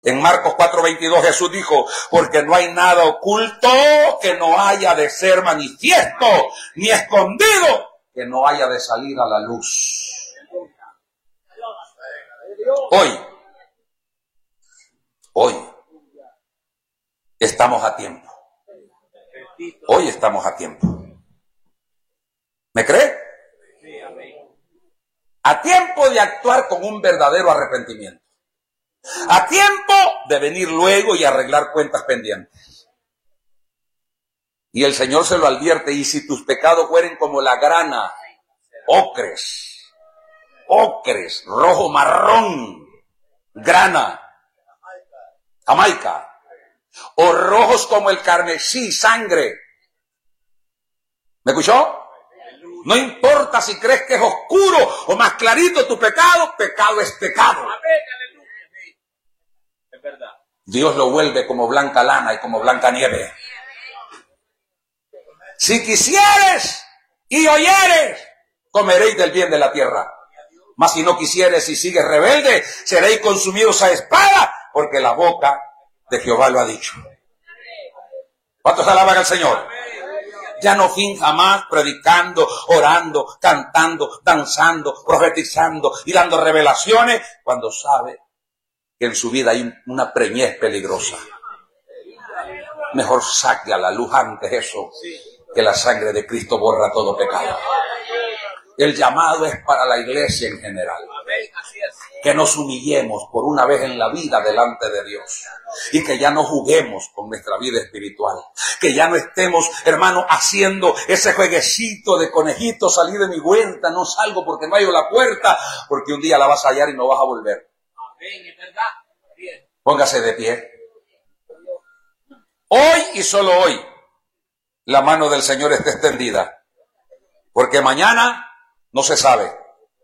En Marcos 4:22 Jesús dijo, porque no hay nada oculto que no haya de ser manifiesto, ni escondido que no haya de salir a la luz. Hoy estamos a tiempo. Hoy estamos a tiempo. ¿Me cree? A tiempo de actuar con un verdadero arrepentimiento. A tiempo de venir luego y arreglar cuentas pendientes. Y el Señor se lo advierte, y si tus pecados fueren como la grana, ocres, rojo marrón, grana, jamaica, o rojos como el carmesí, sangre. ¿Me escuchó? No importa si crees que es oscuro o más clarito tu pecado, pecado es pecado. Es verdad. Dios lo vuelve como blanca lana y como blanca nieve. Si quisieres y oyeres, comeréis del bien de la tierra. Mas si no quisieres y sigues rebelde, seréis consumidos a espada, porque la boca de Jehová lo ha dicho. ¿Cuántos alaban al Señor? Ya no finja más predicando, orando, cantando, danzando, profetizando y dando revelaciones cuando sabe que en su vida hay una preñez peligrosa. Mejor saque a la luz antes eso, que la sangre de Cristo borra todo pecado. El llamado es para la iglesia en general. Que nos humillemos por una vez en la vida delante de Dios. Y que ya no juguemos con nuestra vida espiritual. Que ya no estemos, hermano, haciendo ese jueguecito de conejito, salí de mi huerta, no salgo porque no hallo la puerta, porque un día la vas a hallar y no vas a volver. Póngase de pie. Hoy y solo hoy, la mano del Señor está extendida. Porque mañana no se sabe.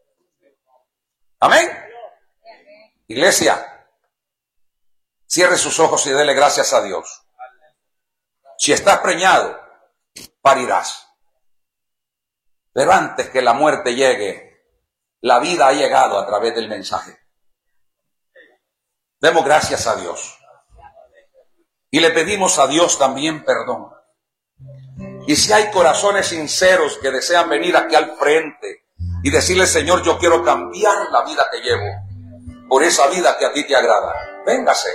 Amén. Iglesia, cierre sus ojos y dele gracias a Dios. Si estás preñado, parirás. Pero antes que la muerte llegue, la vida ha llegado a través del mensaje. Demos gracias a Dios. Y le pedimos a Dios también perdón. Y si hay corazones sinceros que desean venir aquí al frente y decirle, Señor, yo quiero cambiar la vida que llevo por esa vida que a ti te agrada, véngase.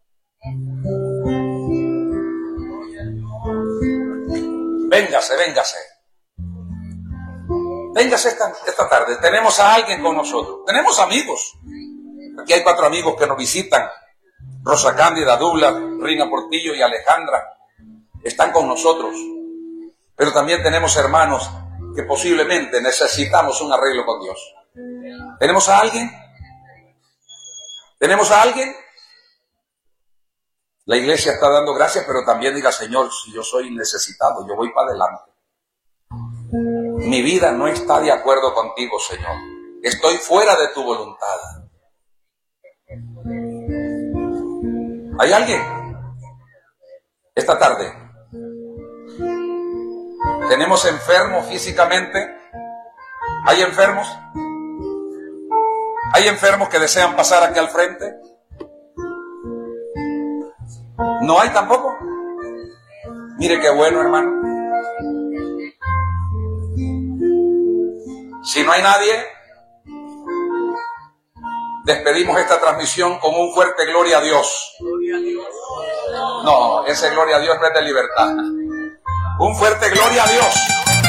Véngase esta tarde. Tenemos a alguien con nosotros. Tenemos amigos. Aquí hay 4 amigos que nos visitan. Rosa Cándida, Douglas, Rina Portillo y Alejandra están con nosotros. Pero también tenemos hermanos que posiblemente necesitamos un arreglo con Dios. ¿Tenemos a alguien? ¿Tenemos a alguien? La iglesia está dando gracias, pero también diga, Señor, si yo soy necesitado, yo voy para adelante. Mi vida no está de acuerdo contigo, Señor. Estoy fuera de tu voluntad. ¿Hay alguien? Esta tarde. ¿Tenemos enfermos físicamente? ¿Hay enfermos? ¿Hay enfermos que desean pasar aquí al frente? ¿No hay tampoco? Mire qué bueno, hermano. Si no hay nadie, despedimos esta transmisión con un fuerte gloria a Dios. No, ese gloria a Dios no es de libertad. Un fuerte gloria a Dios.